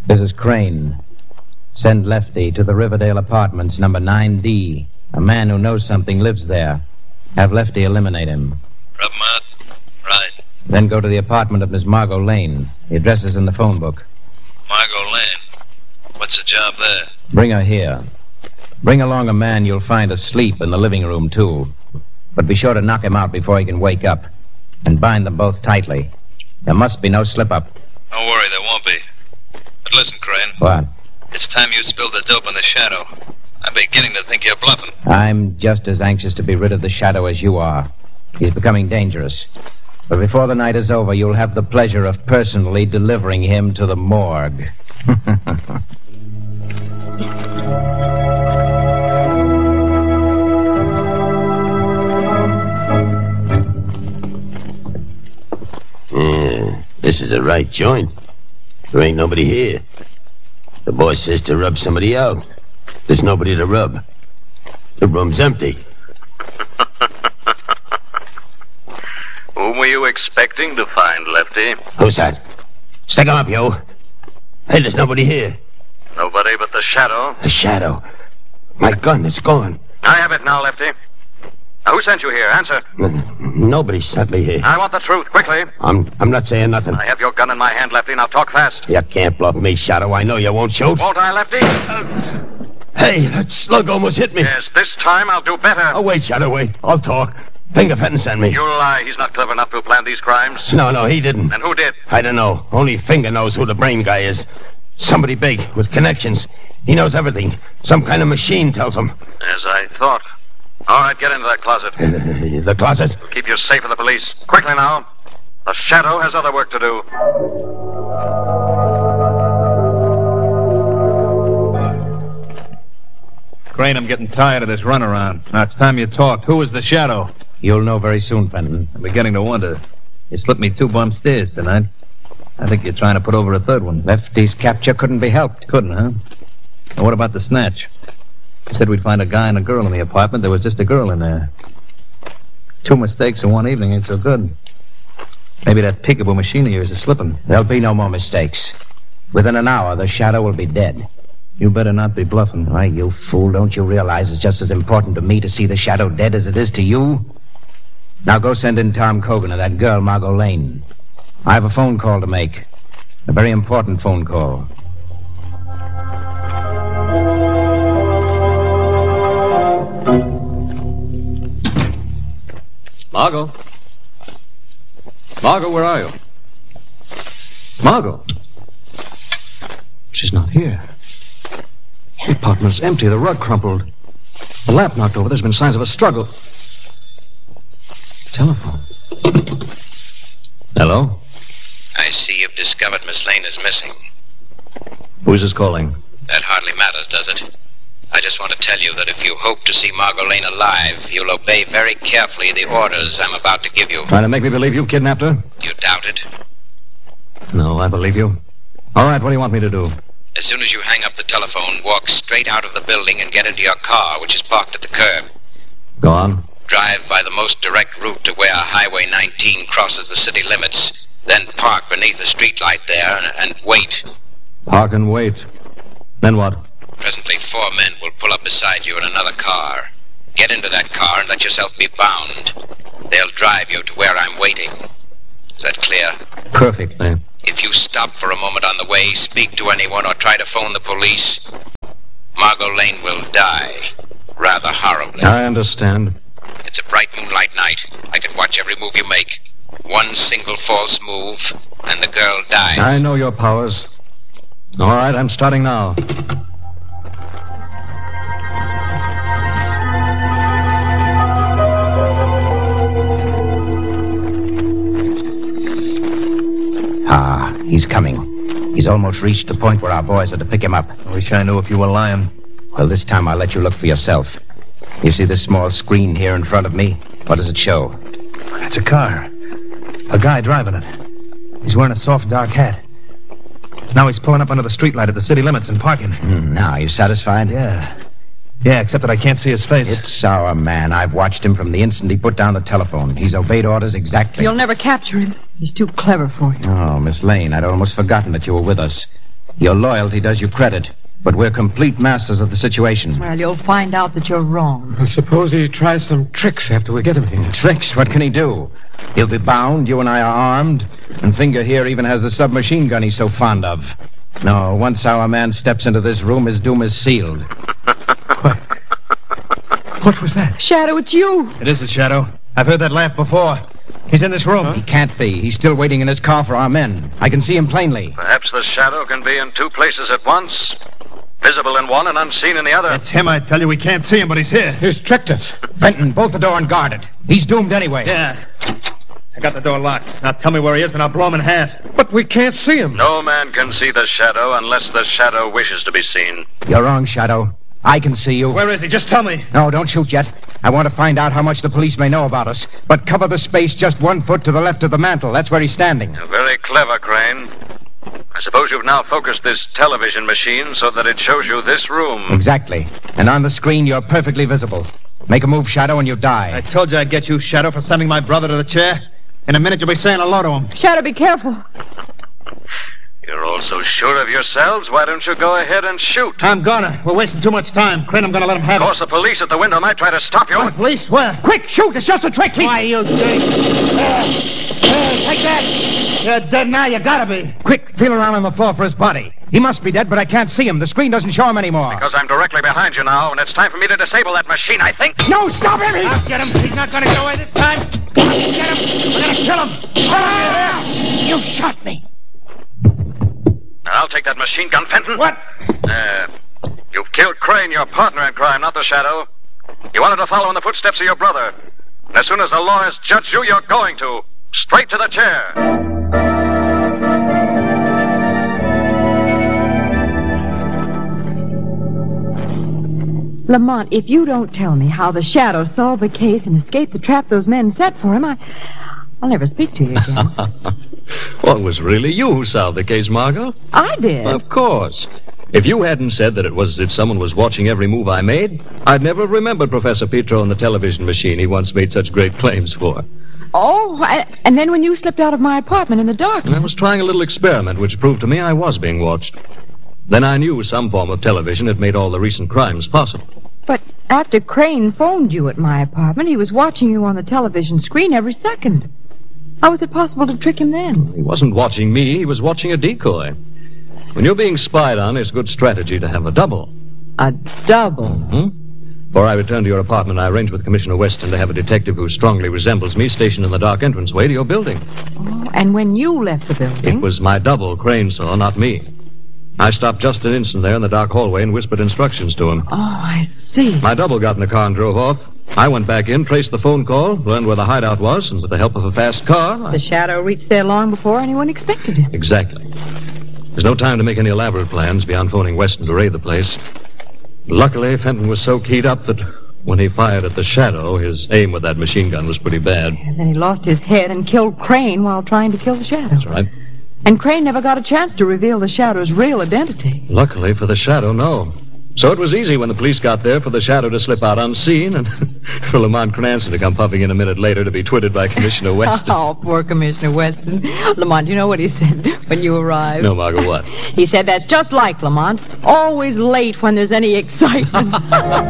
This is Crane. Send Lefty to the Riverdale Apartments, number 9D. A man who knows something lives there. Have Lefty eliminate him. Rub him out. Right. Then go to the apartment of Miss Margot Lane. The address is in the phone book. Margot Lane. What's the job there? Bring her here. Bring along a man you'll find asleep in the living room, too. But be sure to knock him out before he can wake up. And bind them both tightly. There must be no slip-up. Don't worry, there won't be. But listen, Crane. What? It's time you spilled the dope on the Shadow. I'm beginning to think you're bluffing. I'm just as anxious to be rid of the Shadow as you are. He's becoming dangerous. But before the night is over, you'll have the pleasure of personally delivering him to the morgue. Yeah, this is the right joint. There ain't nobody here. The boss says to rub somebody out. There's nobody to rub. The room's empty. Whom were you expecting to find, Lefty? Who's that? Stick 'em up, you. Hey, there's nobody here. Nobody but the Shadow. The Shadow. My gun is gone. I have it now, Lefty. Now, who sent you here? Answer. Nobody sent me here. I want the truth, quickly. I'm not saying nothing. I have your gun in my hand, Lefty. Now talk fast. You can't bluff me, Shadow. I know you won't shoot. Won't I, Lefty? Hey, that slug almost hit me. Yes, this time I'll do better. Oh, wait, Shadow, wait. I'll talk. Finger Fenton sent me. You lie. He's not clever enough to plan these crimes. No, he didn't. And who did? I don't know. Only Finger knows who the brain guy is. Somebody big, with connections. He knows everything. Some kind of machine tells him. As I thought. All right, get into that closet. The closet? We'll keep you safe from the police. Quickly now. The Shadow has other work to do. Crane, I'm getting tired of this runaround. Now it's time you talked. Who is the Shadow? You'll know very soon, Fenton. I'm beginning to wonder. You slipped me 2 bump stairs tonight. I think you're trying to put over a third one. Lefty's capture couldn't be helped. Couldn't, huh? And what about the snatch? You said we'd find a guy and a girl in the apartment. There was just a girl in there. 2 mistakes in one evening ain't so good. Maybe that peekaboo machine of yours is slipping. There'll be no more mistakes. Within an hour, the Shadow will be dead. You better not be bluffing. Why, you fool, don't you realize it's just as important to me to see the Shadow dead as it is to you? Now go send in Tom Cogan and that girl, Margot Lane. I have a phone call to make. A very important phone call. Margot? Margot, where are you? Margot? She's not here. The apartment's empty. The rug crumpled. The lamp knocked over. There's been signs of a struggle. Telephone. Hello? I see you've discovered Miss Lane is missing. Who's this calling? That hardly matters, does it? I just want to tell you that if you hope to see Margot Lane alive, you'll obey very carefully the orders I'm about to give you. Trying to make me believe you kidnapped her? You doubt it? No, I believe you. All right, what do you want me to do? As soon as you hang up the telephone, walk straight out of the building and get into your car, which is parked at the curb. Go on. Drive by the most direct route to where Highway 19 crosses the city limits. Then park beneath the streetlight there and wait. Park and wait. Then what? Presently, 4 men will pull up beside you in another car. Get into that car and let yourself be bound. They'll drive you to where I'm waiting. Is that clear? Perfectly. If you stop for a moment on the way, speak to anyone, or try to phone the police, Margot Lane will die. Rather horribly. I understand. It's a bright moonlight night. I can watch every move you make. One single false move, and the girl dies. I know your powers. All right, I'm starting now. Ah, he's coming. He's almost reached the point where our boys are to pick him up. I wish I knew if you were lying. Well, this time I'll let you look for yourself. You see this small screen here in front of me? What does it show? It's a car. A guy driving it. He's wearing a soft, dark hat. Now he's pulling up under the streetlight at the city limits and parking. Now, you satisfied? Yeah, except that I can't see his face. It's our man. I've watched him from the instant he put down the telephone. He's obeyed orders exactly. You'll never capture him. He's too clever for you. Oh, Miss Lane, I'd almost forgotten that you were with us. Your loyalty does you credit, but we're complete masters of the situation. Well, you'll find out that you're wrong. Well, suppose he tries some tricks after we get him here. Tricks? What can he do? He'll be bound, you and I are armed, and Finger here even has the submachine gun he's so fond of. No, once our man steps into this room, his doom is sealed. What was that? Shadow, it's you. It is the Shadow. I've heard that laugh before. He's in this room. He can't be. He's still waiting in his car for our men. I can see him plainly. Perhaps the Shadow can be in two places at once. Visible in one and unseen in the other. That's him, I tell you. We can't see him, but he's here. He's tricked us. Benton, bolt the door and guard it. He's doomed anyway. Yeah. I got the door locked. Now tell me where he is and I'll blow him in half. But we can't see him. No man can see the Shadow unless the Shadow wishes to be seen. You're wrong, Shadow. I can see you. Where is he? Just tell me. No, don't shoot yet. I want to find out how much the police may know about us. But cover the space just 1 foot to the left of the mantel. That's where he's standing. You're very clever, Crane. I suppose you've now focused this television machine so that it shows you this room. Exactly. And on the screen, you're perfectly visible. Make a move, Shadow, and you die. I told you I'd get you, Shadow, for sending my brother to the chair. In a minute, you'll be saying hello to him. Shadow, be careful. You're all so sure of yourselves. Why don't you go ahead and shoot? I'm gonna. We're wasting too much time. Crane, I'm gonna let him have Of course, the police at the window might try to stop you. What, police? Where? Quick, shoot! It's just a trick. Why, you dirty... take that. You're dead now. You gotta be. Quick, feel around on the floor for his body. He must be dead, but I can't see him. The screen doesn't show him anymore. Because I'm directly behind you now, and it's time for me to disable that machine, I think. No, stop him! I'll get him. He's not gonna get away this time. I'll get him. We're gonna kill him. You shot me. I'll take that machine gun, Fenton. What? You've killed Crane, your partner in crime, not the Shadow. You wanted to follow in the footsteps of your brother. And as soon as the law has judged you, you're going to. Straight to the chair. Lamont, if you don't tell me how the Shadow solved the case and escaped the trap those men set for him, I'll never speak to you again. Well, it was really you who solved the case, Margot. I did. Of course. If you hadn't said that it was as if someone was watching every move I made, I'd never have remembered Professor Petro and the television machine he once made such great claims for. Oh, and then when you slipped out of my apartment in the dark. And I was trying a little experiment which proved to me I was being watched. Then I knew some form of television had made all the recent crimes possible. But after Crane phoned you at my apartment, he was watching you on the television screen every second. How was it possible to trick him then? He wasn't watching me. He was watching a decoy. When you're being spied on, it's good strategy to have a double. A double? Before I returned to your apartment, I arranged with Commissioner Weston to have a detective who strongly resembles me stationed in the dark entranceway to your building. Oh, and when you left the building... It was my double Crane saw, not me. I stopped just an instant there in the dark hallway and whispered instructions to him. Oh, I see. My double got in the car and drove off. I went back in, traced the phone call, learned where the hideout was, and with the help of a fast car... The Shadow reached there long before anyone expected him. Exactly. There's no time to make any elaborate plans beyond phoning Weston to raid the place. Luckily, Fenton was so keyed up that when he fired at the Shadow, his aim with that machine gun was pretty bad. And then he lost his head and killed Crane while trying to kill the Shadow. That's right. And Crane never got a chance to reveal the Shadow's real identity. Luckily for the Shadow, no. So it was easy when the police got there for the Shadow to slip out unseen and for Lamont Cranston to come puffing in a minute later to be twitted by Commissioner Weston. Oh, poor Commissioner Weston. Lamont, you know what he said when you arrived? No, Margot, what? He said that's just like Lamont. Always late when there's any excitement.